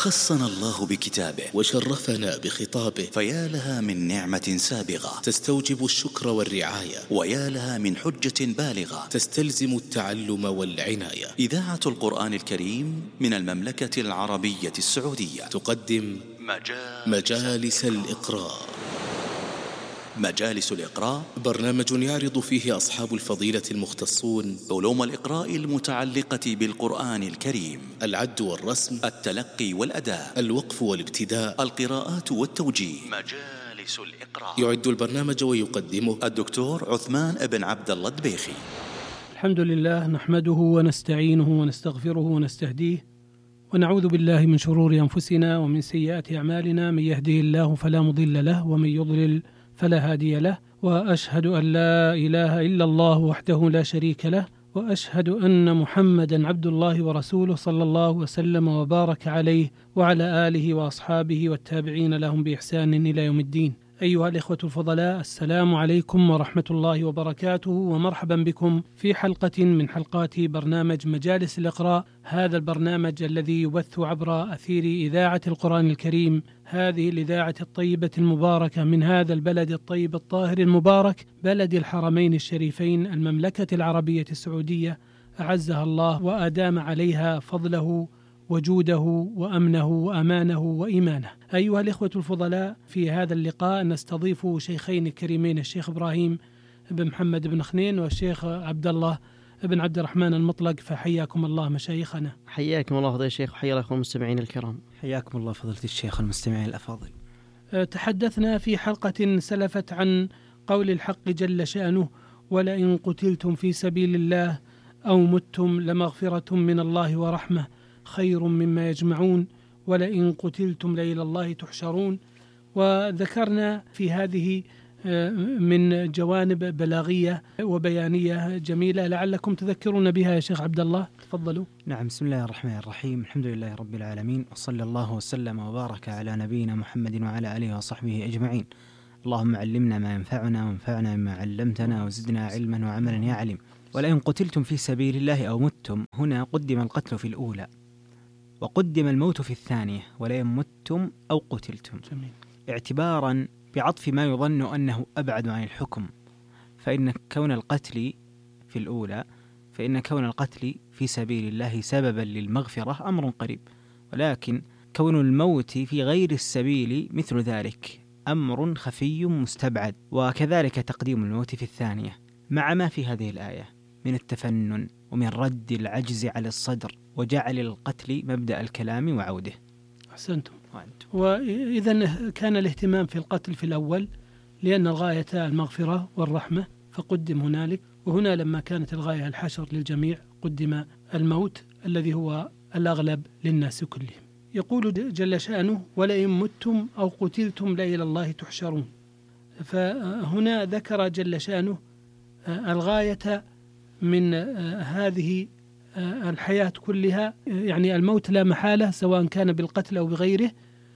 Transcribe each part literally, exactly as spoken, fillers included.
خصنا الله بكتابه وشرفنا بخطابه، فيا لها من نعمة سابغة تستوجب الشكر والرعاية، ويا لها من حجة بالغة تستلزم التعلم والعناية. إذاعة القرآن الكريم من المملكة العربية السعودية تقدم مجالس, مجالس الإقراء. مجالس الإقراء برنامج يعرض فيه أصحاب الفضيلة المختصون علوم الإقراء المتعلقة بالقرآن الكريم: العد والرسم، التلقي والأداء، الوقف والابتداء، القراءات والتوجيه. مجالس الإقراء. يعد البرنامج ويقدمه الدكتور عثمان بن عبد الله الدبيخي. الحمد لله، نحمده ونستعينه ونستغفره ونستهديه، ونعوذ بالله من شرور أنفسنا ومن سيئات أعمالنا. من يهده الله فلا مضل له، ومن يضلل فلا هادي له، وأشهد أن لا إله إلا الله وحده لا شريك له، وأشهد أن محمدا عبد الله ورسوله صلى الله وسلم وبارك عليه وعلى آله وأصحابه والتابعين لهم بإحسان إلى يوم الدين. أيها الإخوة الفضلاء، السلام عليكم ورحمة الله وبركاته، ومرحبا بكم في حلقة من حلقات برنامج مجالس الإقراء، هذا البرنامج الذي يبث عبر أثير إذاعة القرآن الكريم، هذه الإذاعة الطيبة المباركة من هذا البلد الطيب الطاهر المبارك، بلد الحرمين الشريفين، المملكة العربية السعودية، أعزها الله وأدام عليها فضله وجوده وأمنه وأمانه وإيمانه. أيها الإخوة الفضلاء، في هذا اللقاء نستضيف شيخين كريمين، الشيخ إبراهيم بن محمد بن خنين والشيخ عبد الله بن عبد الرحمن المطلق، فحياكم الله مشايخنا. حياكم الله فضيلة الشيخ، وحيا الله المستمعين الكرام. حياكم الله فضيلة الشيخ والمستمعين الأفاضل. تحدثنا في حلقة سلفت عن قول الحق جل شأنه: ولئن قتلتم في سبيل الله أو متم لمغفرة من الله ورحمة خير مما يجمعون، ولئن قتلتم لإلى الله تحشرون. وذكرنا في هذه من جوانب بلاغية وبيانية جميلة لعلكم تذكرون بها يا شيخ عبد الله، تفضلوا. نعم، بسم الله الرحمن الرحيم، الحمد لله رب العالمين، وصلى الله وسلم وبارك على نبينا محمد وعلى آله وصحبه أجمعين. اللهم علمنا ما ينفعنا وانفعنا مما علمتنا وزدنا علما وعملا يا عليم. ولئن قتلتم في سبيل الله أو متم، هنا قدم القتل في الأولى وقدم الموت في الثانية، ولئن متم أو قتلتم، جميل. اعتبارا بعطف ما يظن أنه أبعد عن الحكم، فإن كون القتل في الأولى فإن كون القتل في سبيل الله سببا للمغفرة أمر قريب، ولكن كون الموت في غير السبيل مثل ذلك أمر خفي مستبعد. وكذلك تقديم الموت في الثانية، مع ما في هذه الآية من التفنن ومن رد العجز على الصدر وجعل القتل مبدأ الكلام وعوده. أحسنتم. وإذا كان الاهتمام في القتل في الأول لأن الغاية المغفرة والرحمة فقدم هنالك، وهنا لما كانت الغاية الحشر للجميع قدم الموت الذي هو الأغلب للناس كلهم. يقول جل شأنه: ولئن متم أو قتلتم لإلى الله تحشرون. فهنا ذكر جل شأنه الغاية من هذه الحياة كلها، يعني الموت لا محالة سواء كان بالقتل أو بغيره،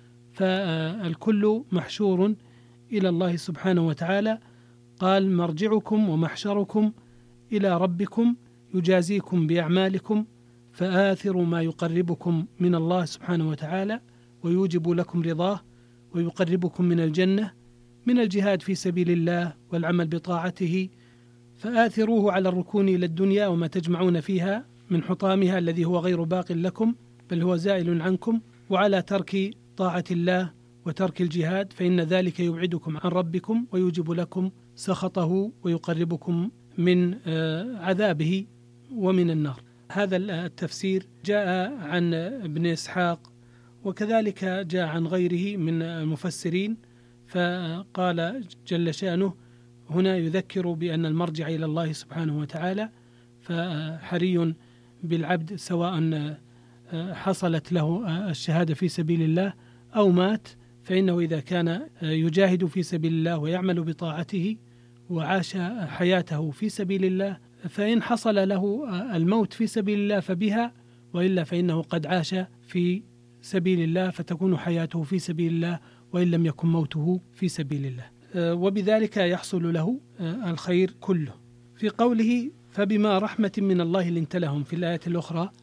فالكل محشور إلى الله سبحانه وتعالى. قال: مرجعكم ومحشركم إلى ربكم يجازيكم بأعمالكم فآثروا ما يقربكم من الله سبحانه وتعالى ويوجب لكم رضاه ويقربكم من الجنة من الجهاد في سبيل الله والعمل بطاعته، فآثروه على الركون إلى الدنيا وما تجمعون فيها من حطامها الذي هو غير باق لكم بل هو زائل عنكم، وعلى ترك طاعة الله وترك الجهاد، فإن ذلك يبعدكم عن ربكم ويوجب لكم سخطه ويقربكم من عذابه ومن النار. هذا التفسير جاء عن ابن إسحاق، وكذلك جاء عن غيره من المفسرين. فقال جل شأنه هنا يذكر بأن المرجع إلى الله سبحانه وتعالى، فحري بالعبد سواء حصلت له الشهادة في سبيل الله أو مات، فإنه إذا كان يجاهد في سبيل الله ويعمل بطاعته وعاش حياته في سبيل الله، فإن حصل له الموت في سبيل الله فبها، وإلا فإنه قد عاش في سبيل الله فتكون حياته في سبيل الله وإن لم يكن موته في سبيل الله، وبذلك يحصل له الخير كله. في قوله: فبما رحمة من الله لنت لهم، في الآية الأخرى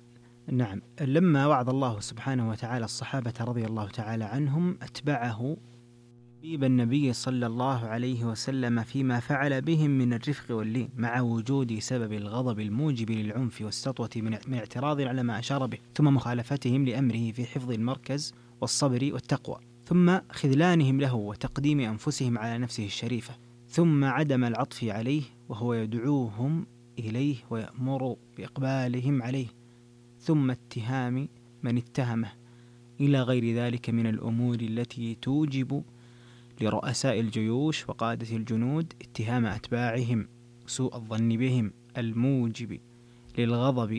نعم، لما وعد الله سبحانه وتعالى الصحابة رضي الله تعالى عنهم أتبعه حبيب النبي صلى الله عليه وسلم فيما فعل بهم من الرفق واللين، مع وجود سبب الغضب الموجب للعنف والسطوة من اعتراض على ما أشار به، ثم مخالفتهم لأمره في حفظ المركز والصبر والتقوى، ثم خذلانهم له وتقديم أنفسهم على نفسه الشريفة، ثم عدم العطف عليه وهو يدعوهم إليه ويأمر بإقبالهم عليه، ثم اتهام من اتهمه، إلى غير ذلك من الأمور التي توجب لرؤساء الجيوش وقادة الجنود اتهام أتباعهم، سوء الظن بهم الموجب للغضب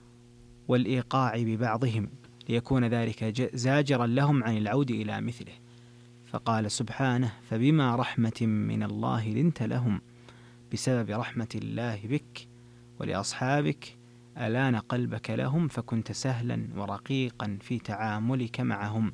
والإيقاع ببعضهم، ليكون ذلك زاجرا لهم عن العود إلى مثله. فقال سبحانه: فبما رحمة من الله لنت لهم، بسبب رحمة الله بك ولأصحابك ألان قلبك لهم، فكنت سهلا ورقيقا في تعاملك معهم.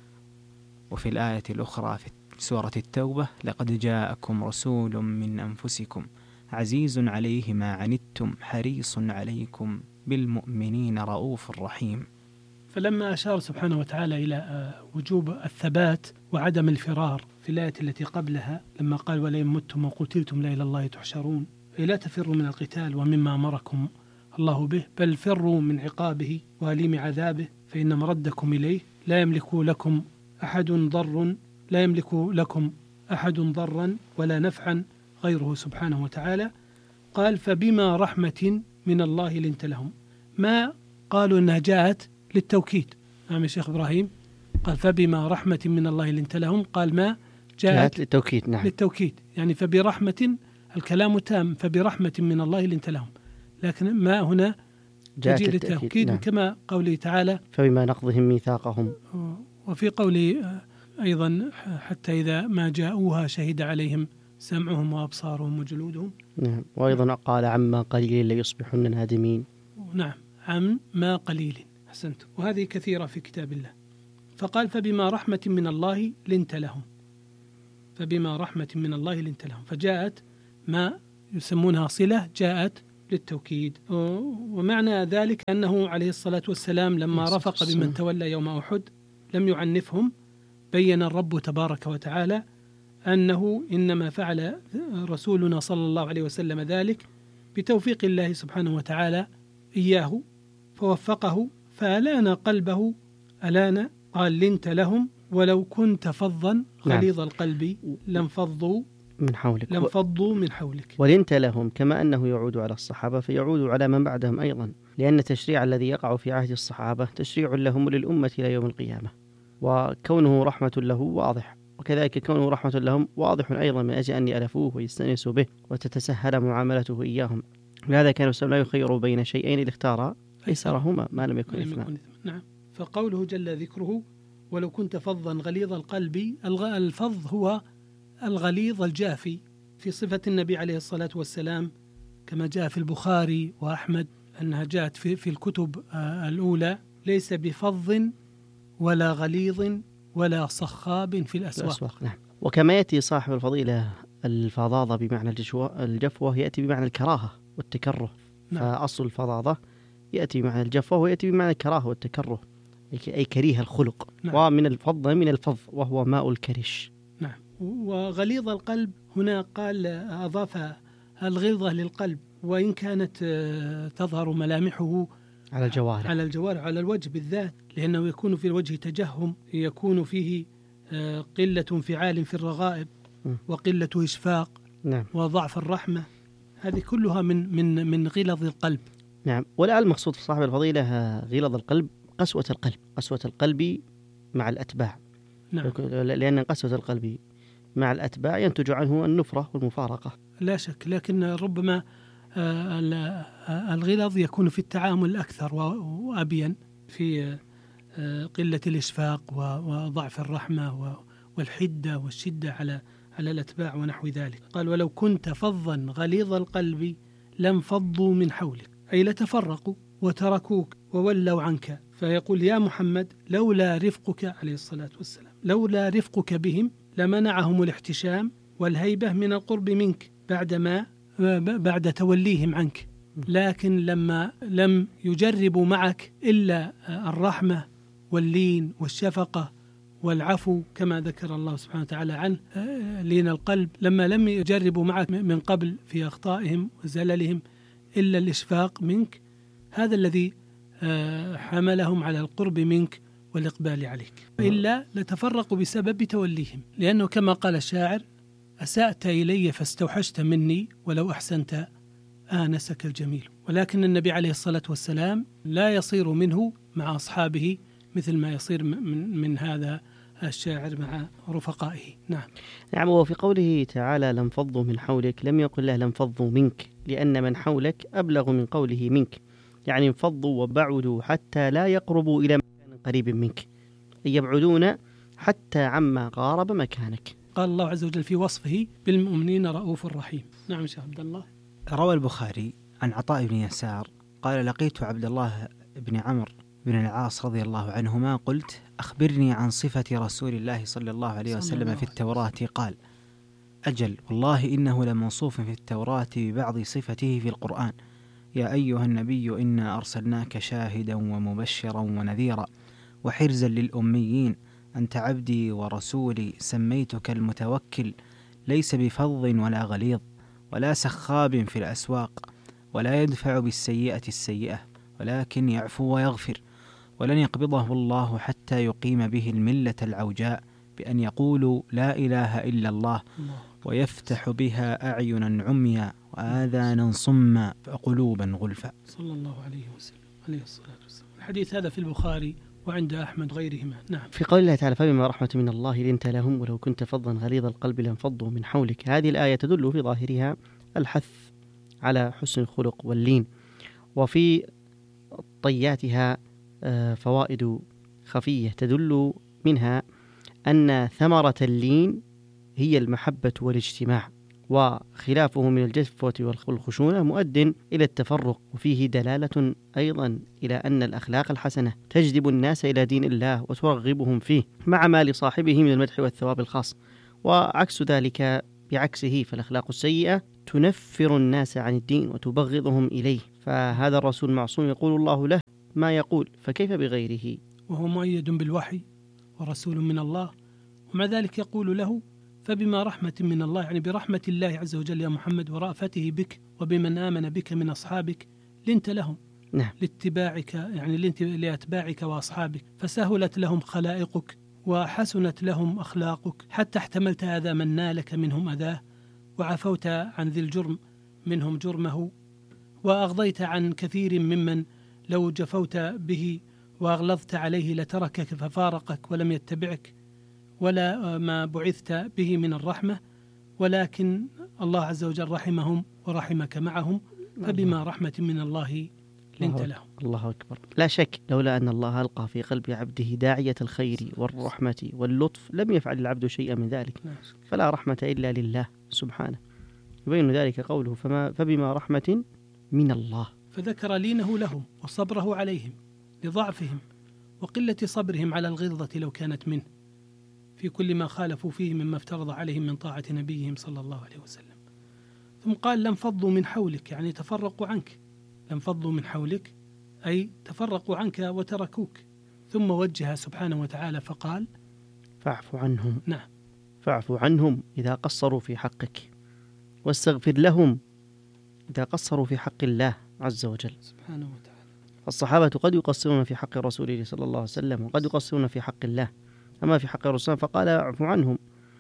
وفي الآية الأخرى في سورة التوبة: لقد جاءكم رسول من أنفسكم عزيز عليه ما عنتم حريص عليكم بالمؤمنين رؤوف رحيم. فلما أشار سبحانه وتعالى إلى وجوب الثبات وعدم الفرار في الآية التي قبلها لما قال: ولئن متم وقتلتم لا إلى الله تحشرون، أي لا تفروا من القتال ومما أمركم الله به، بل فروا من عقابه وأليم عذابه، فإن مردكم إليه لا يملك لكم أحد ضر لا يملك لكم أحد ضرا ولا نفعا غيره سبحانه وتعالى. قال: فبما رحمة من الله لنت لهم. ما قالوا أنها جاءت للتوكيد. نعم يا شيخ إبراهيم، قال: فبما رحمة من الله لنت لهم، قال: ما جاءت, جاءت للتوكيد. نعم، للتوكيد، يعني فبرحمة الكلام تام، فبرحمة من الله لنت لهم، لكن ما هنا تجي للتوكيد. نعم. كما قوله تعالى: فبما نقضهم ميثاقهم. وفي قوله أيضا: حتى إذا ما جاءوها شهد عليهم سمعهم وأبصارهم وجلودهم. نعم. وأيضا قال: عما قليل ليصبحن نادمين. نعم، عم ما قليل. أحسنتم. وهذه كثيرة في كتاب الله. فقال: فبما رحمة من الله لنت لهم، فبما رحمة من الله لنت لهم، فجاءت ما يسمونها صلة، جاءت للتوكيد. ومعنى ذلك أنه عليه الصلاة والسلام لما رفق بمن تولى يوم أحد لم يعنفهم، بين الرب تبارك وتعالى أنه إنما فعل رسولنا صلى الله عليه وسلم ذلك بتوفيق الله سبحانه وتعالى إياه، فوفقه فألان قلبه ألان. قال: لنت لهم ولو كنت فظا غليظ نعم. القلب لانفضوا من حولك لانفضوا من حولك. ولنت لهم كما أنه يعود على الصحابة فيعود على من بعدهم أيضا، لأن التشريع الذي يقع في عهد الصحابة تشريع لهم وللأمة إلى يوم القيامة، وكونه رحمة له واضح، وكذلك كونه رحمة لهم واضح أيضا من أجل أن يألفوه ويستأنسوا به وتتسهل معاملته إياهم. لهذا كان الرسول لا يخير بين شيئين إذا اختار أيسرهما ما لم يكن إثما. نعم. فقوله جل ذكره: ولو كنت فظا غليظ القلب، الفظ هو الغليظ الجافي، في صفة النبي عليه الصلاة والسلام كما جاء في البخاري وأحمد أنها جاءت في, في الكتب الأولى: ليس بفظ ولا غليظ ولا صخاب في الأسواق. الأسواق. نعم. وكما يأتي صاحب الفضيلة الفظاظة بمعنى الجفوة يأتي بمعنى الكراهة والتكره. نعم. فأصل الفظاظة يأتي بمعنى الجفوة ويأتي بمعنى الكراهة والتكره، أي كريه الخلق. نعم. ومن الفظ من الفظ وهو ماء الكرش. نعم. وغليظ القلب هنا قال أضاف الغلظة للقلب، وإن كانت تظهر ملامحه على الجوارح على الجوارح على الوجه بالذات، لأنه يكون في الوجه تجهم، يكون فيه قلة انفعال في الرغائب وقلة إشفاق. نعم. وضعف الرحمة، هذه كلها من من من غلظ القلب. نعم. ولا المقصود في صاحب الفضيلة غلظ القلب قسوة القلب، قسوة القلب مع الأتباع. نعم. لأن قسوة القلب مع الأتباع ينتج عنه النفرة والمفارقة. لا شك، لكن ربما الغلظ يكون في التعامل أكثر وأبين، في قلة الإشفاق وضعف الرحمة والحدة والشدة على على الأتباع ونحو ذلك. قال: ولو كنت فظا غليظ القلب لانفضوا من حولك، أي لتفرقوا وتركوك وولوا عنك. فيقول: يا محمد لولا رفقك عليه الصلاة والسلام، لولا رفقك بهم لمنعهم الاحتشام والهيبة من القرب منك بعدما بعد توليهم عنك. لكن لما لم يجربوا معك إلا الرحمة واللين والشفقة والعفو كما ذكر الله سبحانه وتعالى عنه لين القلب، لما لم يجربوا معك من قبل في أخطائهم وزللهم إلا الإشفاق منك، هذا الذي حملهم على القرب منك والإقبال عليك، إلا لتفرقوا بسبب توليهم. لأنه كما قال الشاعر: أسأت إلي فاستوحشت مني ولو أحسنت آنسك الجميل. ولكن النبي عليه الصلاة والسلام لا يصير منه مع أصحابه مثل ما يصير من, من هذا الشاعر مع رفقائه. نعم. نعم. وفي قوله تعالى: لم فضوا من حولك، لم يقل له لم فضوا منك، لأن من حولك أبلغ من قوله منك، يعني انفضوا وبعدوا حتى لا يقربوا إلى مكان قريب منك، أي يبعدون حتى عما قارب مكانك. قال الله عز وجل في وصفه: بالمؤمنين رؤوف رحيم. نعم شيخ عبد الله. روى البخاري عن عطاء بن يسار قال: لقيت عبد الله بن عمرو بن العاص رضي الله عنهما، قلت: أخبرني عن صفة رسول الله صلى الله عليه وسلم في التوراة. قال: أجل والله إنه لموصوف في التوراة ببعض صفته في القرآن: يا أيها النبي إنا أرسلناك شاهدا ومبشرا ونذيرا وحرزا للأميين، أنت عبدي ورسولي، سميتك المتوكل، ليس بفظ ولا غليظ ولا سخاب في الأسواق، ولا يدفع بالسيئة السيئة، ولكن يعفو ويغفر، ولن يقبضه الله حتى يقيم به الملة العوجاء بأن يقولوا لا إله إلا الله، ويفتح بها أعينا عميا وآذانا صما وقلوبا غلفا. صلى الله عليه وسلم عليه الصلاة والسلام. الحديث هذا في البخاري وعند أحمد غيرهما. نعم. في قول الله تعالى: فبما رحمة من الله لنت لهم ولو كنت فظا غليظ القلب لانفضوا من حولك، هذه الآية تدل في ظاهرها الحث على حسن الخلق واللين، وفي طياتها فوائد خفية تدل منها أن ثمرة اللين هي المحبة والاجتماع، وخلافه من الجفوة والخشونة مؤد إلى التفرق. وفيه دلالة أيضا إلى أن الأخلاق الحسنة تجذب الناس إلى دين الله وترغبهم فيه، مع ما لصاحبه من المدح والثواب الخاص، وعكس ذلك بعكسه، فالأخلاق السيئة تنفر الناس عن الدين وتبغضهم إليه. فهذا الرسول معصوم يقول الله له ما يقول، فكيف بغيره؟ وهو مؤيد بالوحي ورسول من الله، ومع ذلك يقول له: فبما رحمة من الله، يعني برحمة الله عز وجل يا محمد ورأفته بك وبمن آمن بك من أصحابك لنت لهم. نعم. لاتباعك، يعني لنت لأتباعك وأصحابك، فسهلت لهم خلائقك وحسنت لهم أخلاقك، حتى احتملت أذى من نالك منهم أذاه، وعفوت عن ذي الجرم منهم جرمه، وأغضيت عن كثير ممن لو جفوت به وأغلظت عليه لتركك ففارقك ولم يتبعك، ولا ما بعثت به من الرحمة، ولكن الله عز وجل رحمهم ورحمك معهم، فبما رحمة من الله لنت لهم. الله أكبر. لا شك لولا أن الله ألقى في قلب عبده داعية الخير والرحمة واللطف لم يفعل العبد شيئا من ذلك، فلا رحمة إلا لله سبحانه. يبين ذلك قوله: فما فبما رحمة من الله، فذكر لينه لهم وصبره عليهم لضعفهم وقلة صبرهم على الغلظة لو كانت منه في كل ما خالفوا فيه مما افترض عليهم من طاعة نبيهم صلى الله عليه وسلم. ثم قال: لم فضوا من حولك، يعني تفرقوا عنك. لم فضوا من حولك أي تفرقوا عنك وتركوك. ثم وجه سبحانه وتعالى فقال: فاعف عنهم. نعم. فاعف عنهم إذا قصروا في حقك، واستغفر لهم إذا قصروا في حق الله عز وجل سبحانه وتعالى. الصحابة قد يقصرون في حق رسوله صلى الله عليه وسلم، وقد يقصرون في حق الله، أما في حق الرسول فقال: اعف عنهم.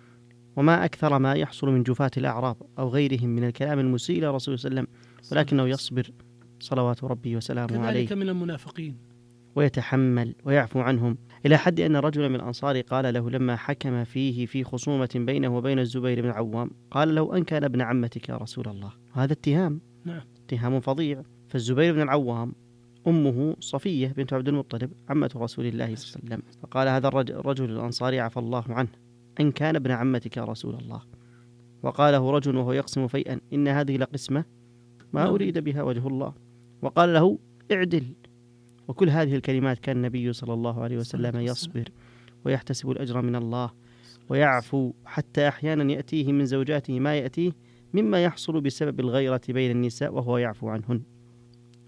وما أكثر ما يحصل من جفاة الأعراب أو غيرهم من الكلام المسيء إلى رسول صلى الله عليه وسلم، ولكنه يصبر صلوات ربي وسلامه عليه، كذلك من المنافقين، ويتحمل ويعفو عنهم، إلى حد أن رجلا من الأنصار قال له لما حكم فيه في خصومة بينه وبين الزبير بن العوام، قال له: أن كان ابن عمتك يا رسول الله. وهذا اتهام. نعم. اتهام فظيع. فالزبير بن العوام أمه صفية بنت عبد المطلب عمة رسول الله صلى الله عليه وسلم، فقال هذا الرجل الأنصاري عفى الله عنه: أن كان ابن عمتك يا رسول الله. وقاله رجل وهو يقسم فيئا: إن هذه لقسمة ما أريد بها وجه الله. وقال له: اعدل. وكل هذه الكلمات كان النبي صلى الله عليه وسلم يصبر ويحتسب الأجر من الله ويعفو، حتى أحيانا يأتيه من زوجاته ما يأتيه مما يحصل بسبب الغيرة بين النساء وهو يعفو عنهن.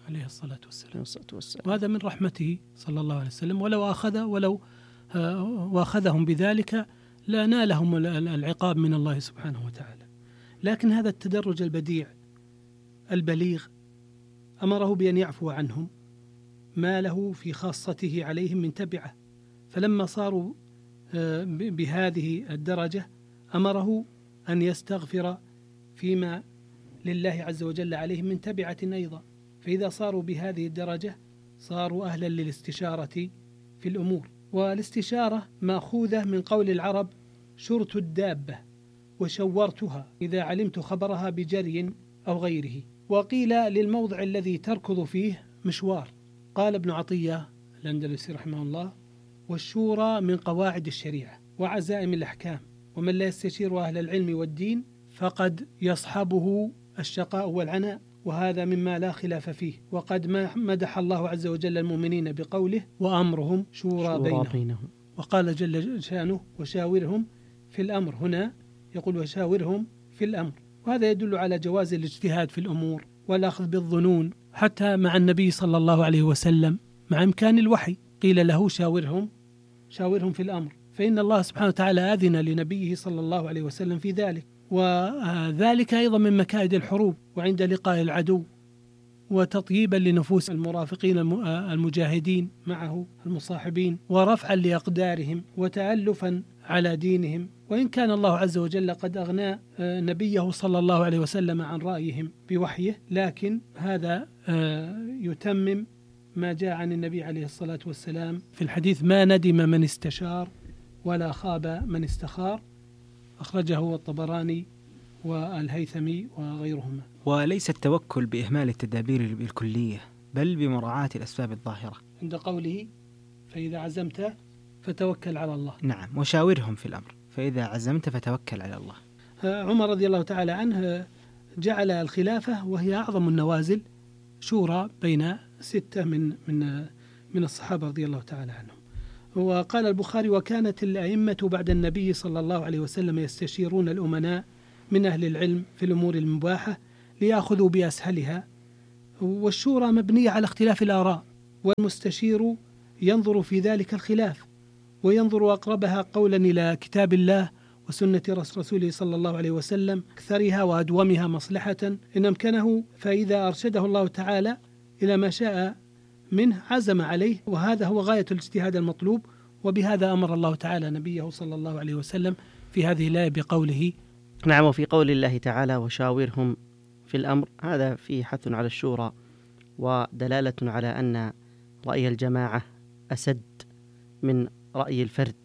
عليه الصلاة والسلام. والسلام. وهذا من رحمته صلى الله عليه وسلم، ولو أخذ ولو وأخذهم بذلك لنالهم العقاب من الله سبحانه وتعالى. لكن هذا التدرج البديع البليغ أمره بأن يعفو عنهم ما له في خاصته عليهم من تبعة، فلما صاروا بهذه الدرجة أمره أن يستغفر فيما لله عز وجل عليهم من تبعة أيضا. فإذا صاروا بهذه الدرجة صاروا أهلا للاستشارة في الأمور، والاستشارة مأخوذة من قول العرب شرت الدابة وشورتها إذا علمت خبرها بجري أو غيره. وقيل للموضع الذي تركض فيه مشوار. قال ابن عطية الأندلسي رحمه الله: والشورى من قواعد الشريعة وعزائم الأحكام، ومن لا يستشير أهل العلم والدين فقد يصحبه الشقاء والعناء، وهذا مما لا خلاف فيه. وقد مدح الله عز وجل المؤمنين بقوله: وأمرهم شورى, شورى بينهم. بينهم. وقال جل شأنه: وشاورهم في الأمر. هنا يقول: وشاورهم في الأمر، وهذا يدل على جواز الاجتهاد في الأمور والأخذ بالظنون، حتى مع النبي صلى الله عليه وسلم مع إمكان الوحي قيل له: شاورهم شاورهم في الأمر، فإن الله سبحانه وتعالى أذن لنبيه صلى الله عليه وسلم في ذلك. وذلك أيضا من مكائد الحروب وعند لقاء العدو، وتطييبا لنفوس المرافقين المجاهدين معه المصاحبين، ورفعا لأقدارهم، وتألفا على دينهم. وإن كان الله عز وجل قد أغنى نبيه صلى الله عليه وسلم عن رأيهم بوحيه، لكن هذا يتمم ما جاء عن النبي عليه الصلاة والسلام في الحديث: ما ندم من استشار ولا خاب من استخار، أخرجه الطبراني والهيثمي وغيرهما. وليس التوكل بإهمال التدابير الكلية، بل بمراعاة الأسباب الظاهرة، عند قوله: فإذا عزمت فتوكل على الله. نعم، وشاورهم في الأمر، فإذا عزمت فتوكل على الله. عمر رضي الله تعالى عنه جعل الخلافة، وهي أعظم النوازل، شورى بين ستة من من من الصحابة رضي الله تعالى عنهم. وقال البخاري: وكانت الأئمة بعد النبي صلى الله عليه وسلم يستشيرون الأمناء من أهل العلم في الأمور المباحة ليأخذوا بأسهلها. والشورى مبنية على اختلاف الآراء، والمستشير ينظر في ذلك الخلاف وينظر أقربها قولا إلى كتاب الله وسنة رسوله صلى الله عليه وسلم، أكثرها وأدومها مصلحة إن أمكنه، فإذا أرشده الله تعالى إلى ما شاء منه عزم عليه، وهذا هو غاية الاجتهاد المطلوب. وبهذا أمر الله تعالى نبيه صلى الله عليه وسلم في هذه الآية بقوله: نعم. وفي قول الله تعالى: وشاورهم في الأمر، هذا فيه حث على الشورى ودلالة على أن رأي الجماعة أسد من رأي الفرد،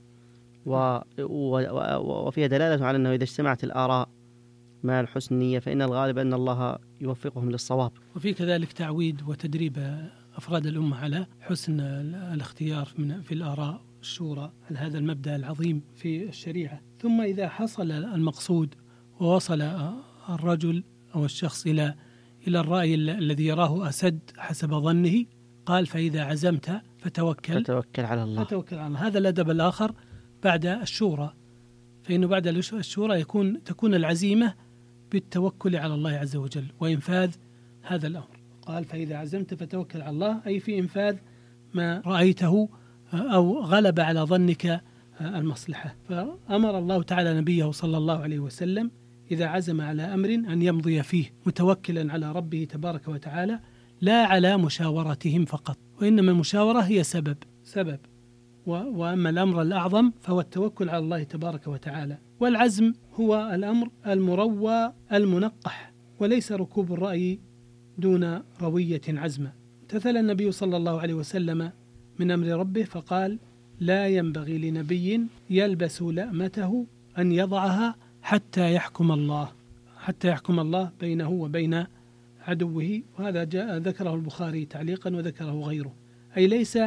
و... و... وفيها دلالة على أنه إذا اجتمعت الآراء مع الحسن النية فإن الغالب أن الله يوفقهم للصواب. وفي كذلك تعويد وتدريب أفراد الأمة على حسن الاختيار في الآراء الشورى، على هذا المبدأ العظيم في الشريعة. ثم إذا حصل المقصود ووصل الرجل أو الشخص إلى إلى الرأي الذي يراه أسد حسب ظنه، قال: فإذا عزمت فتوكل فتوكل على الله. فتوكل على الله. هذا الأدب الآخر بعد الشورى، فإنه بعد الشورى يكون تكون العزيمة بالتوكل على الله عز وجل وإنفاذ هذا الأمر. قال: فإذا عزمت فتوكل على الله، أي في إنفاذ ما رأيته أو غلب على ظنك المصلحة. فأمر الله تعالى نبيه صلى الله عليه وسلم إذا عزم على أمر أن يمضي فيه متوكلا على ربه تبارك وتعالى، لا على مشاورتهم فقط، وإنما المشاورة هي سبب سبب وأما الأمر الأعظم فهو التوكل على الله تبارك وتعالى. والعزم هو الأمر المروى المنقح، وليس ركوب الرأي دون روية عزمة. امتثل النبي صلى الله عليه وسلم من أمر ربه فقال: لا ينبغي لنبي يلبس لأمته أن يضعها حتى يحكم الله حتى يحكم الله بينه وبين عدوه. وهذا جاء ذكره البخاري تعليقا وذكره غيره، أي ليس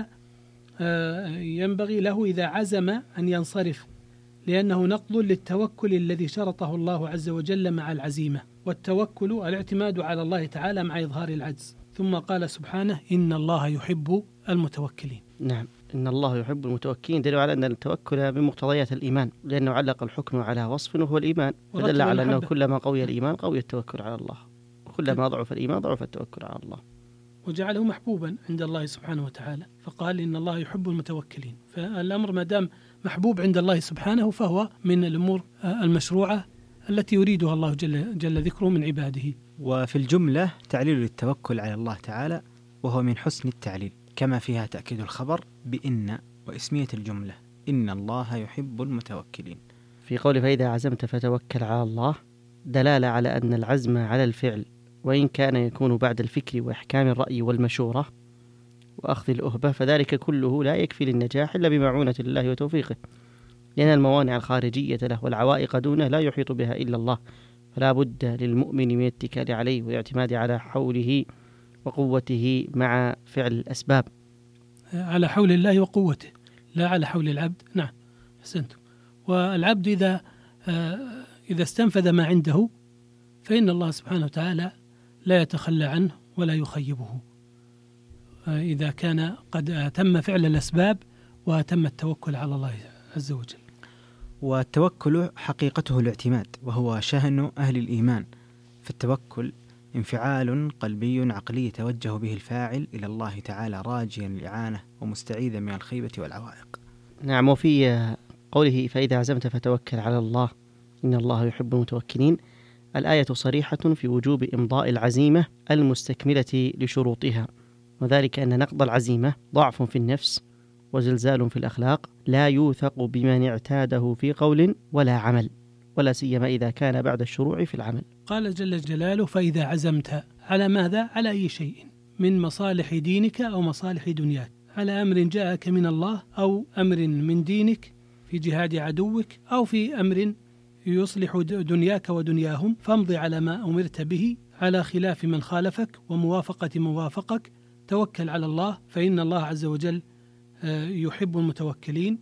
ينبغي له إذا عزم أن ينصرف، لأنه نقض للتوكل الذي شرطه الله عز وجل مع العزيمة. والتوكل الاعتماد على الله تعالى مع إظهار العجز. ثم قال سبحانه: إن الله يحب المتوكلين. نعم، إن الله يحب المتوكلين، دليل على أن التوكل من مقتضيات الإيمان، لأنه علق الحكم على وصف وهو الإيمان، فدل على أنه كلما قوي الإيمان قوي التوكل على الله، وكلما ضعف الإيمان ضعف التوكل على الله. وجعله محبوبا عند الله سبحانه وتعالى، فقال إن الله يحب المتوكلين. فالأمر ما دام محبوب عند الله سبحانه فهو من الأمور المشروعة التي يريدها الله جل, جل ذكره من عباده. وفي الجملة تعليل للتوكل على الله تعالى، وهو من حسن التعليل، كما فيها تأكيد الخبر بإن واسمية الجملة إن الله يحب المتوكلين. في قول فإذا عزمت فتوكل على الله دلالة على أن العزم على الفعل وإن كان يكون بعد الفكر وإحكام الرأي والمشورة وأخذ الأهبة فذلك كله لا يكفي للنجاح إلا بمعونة الله وتوفيقه، لأن الموانع الخارجية له والعوائق دونه لا يحيط بها إلا الله، فلا بد للمؤمن من الاتكال عليه والاعتماد على حوله وقوته مع فعل الأسباب. على حول الله وقوته لا على حول العبد. نعم أحسنتم. والعبد إذا إذا استنفذ ما عنده فإن الله سبحانه وتعالى لا يتخلى عنه ولا يخيبه إذا كان قد أتم فعل الأسباب وأتم التوكل على الله عز وجل. والتوكل حقيقته الاعتماد، وهو شأن أهل الإيمان، فالتوكل انفعال قلبي عقلي يتوجه به الفاعل إلى الله تعالى راجيا الإعانة ومستعيذا من الخيبة والعوائق. نعم. وفي قوله فإذا عزمت فتوكل على الله إن الله يحب المتوكلين الآية صريحة في وجوب إمضاء العزيمة المستكملة لشروطها، وذلك أن نقض العزيمة ضعف في النفس وزلزال في الأخلاق لا يوثق بمن اعتاده في قول ولا عمل، ولا سيما إذا كان بعد الشروع في العمل. قال جل جلاله فإذا عزمت على ماذا؟ على أي شيء من مصالح دينك أو مصالح دنياك، على أمر جاءك من الله أو أمر من دينك في جهاد عدوك أو في أمر يصلح دنياك ودنياهم، فامضي على ما أمرت به على خلاف من خالفك وموافقة من وافقك، توكل على الله فإن الله عز وجل يحب المتوكلين.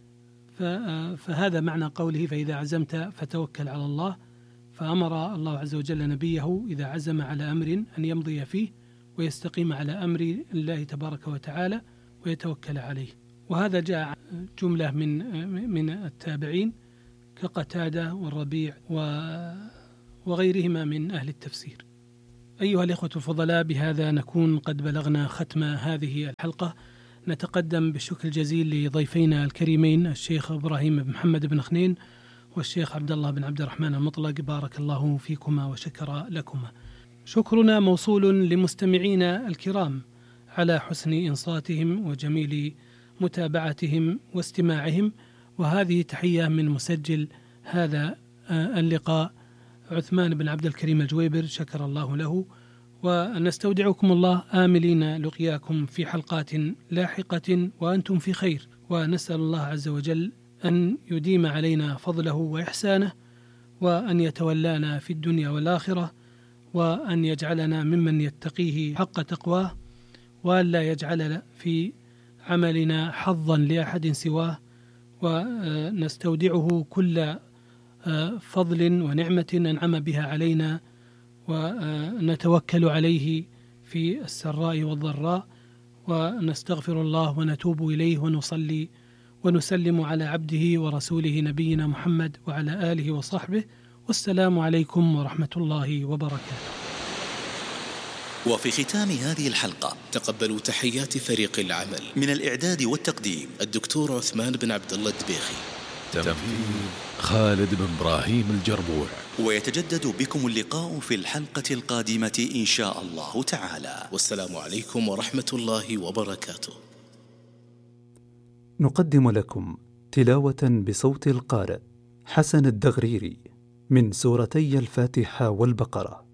فهذا معنى قوله فإذا عزمت فتوكل على الله، فأمر الله عز وجل نبيه إذا عزم على أمر أن يمضي فيه ويستقيم على أمر الله تبارك وتعالى ويتوكل عليه. وهذا جاء جملة من من التابعين كقتادة والربيع وغيرهما من أهل التفسير. أيها الإخوة الفضلاء، بهذا نكون قد بلغنا ختم هذه الحلقة. نتقدم بالشكر الجزيل لضيفينا الكريمين الشيخ إبراهيم بن محمد بن خنين والشيخ عبد الله بن عبد الرحمن المطلق، بارك الله فيكما وشكر لكما. شكرنا موصول لمستمعينا الكرام على حسن إنصاتهم وجميل متابعتهم واستماعهم، وهذه تحية من مسجل هذا اللقاء عثمان بن عبد الكريم الجويبر، شكر الله له. ونستودعكم الله آملين لقياكم في حلقات لاحقة وأنتم في خير، ونسأل الله عز وجل أن يديم علينا فضله وإحسانه، وأن يتولانا في الدنيا والآخرة، وأن يجعلنا ممن يتقيه حق تقواه، وأن لا يجعل في عملنا حظا لأحد سواه، ونستودعه كل فضل ونعمة أنعم بها علينا، ونتوكل عليه في السراء والضراء، ونستغفر الله ونتوب إليه ونصلي ونسلم على عبده ورسوله نبينا محمد وعلى آله وصحبه، والسلام عليكم ورحمة الله وبركاته. وفي ختام هذه الحلقة تقبلوا تحيات فريق العمل من الإعداد والتقديم الدكتور عثمان بن عبد الله الدبيخي، تنفيذ خالد بن إبراهيم الجربوع. ويتجدد بكم اللقاء في الحلقة القادمة إن شاء الله تعالى، والسلام عليكم ورحمة الله وبركاته. نقدم لكم تلاوة بصوت القارئ حسن الدغريري من سورتي الفاتحة والبقرة.